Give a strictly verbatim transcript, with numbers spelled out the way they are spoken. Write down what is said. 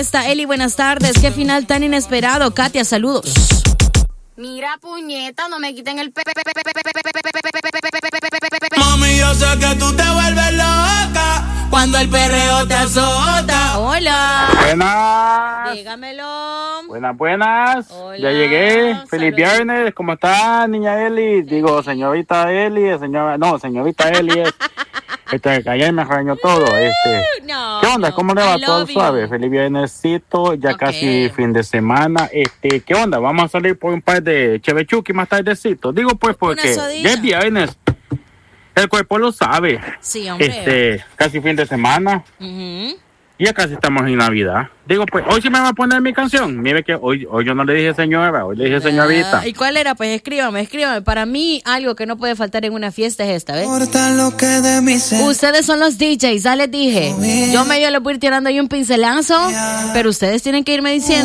Está Eli, buenas tardes. Qué final tan inesperado. Katia, saludos. Mira, puñeta, no me quiten el pe... Mami, yo sé que tú te vuelves loca cuando el perreo te azota. Hola. Buenas. Dígamelo. Buenas, buenas. Hola. Ya llegué. Feliz Saludos. viernes. ¿Cómo está, niña Eli? Digo, señorita Eli, señora... No, señorita Eli es... Este, ayer me regañó todo. Este... No. ¿Qué onda? no. ¿Cómo le va? I Todo love you. suave. Feliz viernesito. Ya Ok. casi fin de semana. Este, ¿qué onda? Vamos a salir por un par de chevechuki más tardecito. Digo, pues, porque sodilla. ya es viernes. El cuerpo lo sabe. Sí, hombre. Este, casi fin de semana. Ujú. Y ya casi estamos en Navidad. Digo, pues, hoy sí me va a poner mi canción. Mire que hoy, hoy yo no le dije señora, hoy le dije señorita. Ah, ¿y cuál era? Pues escríbame, escríbame. Para mí, algo que no puede faltar en una fiesta es esta, ¿ves? Importa lo que de mí se... Ustedes son los D Js, ya les dije. Yo medio les voy a ir tirando ahí un pincelazo, pero ustedes tienen que irme diciendo.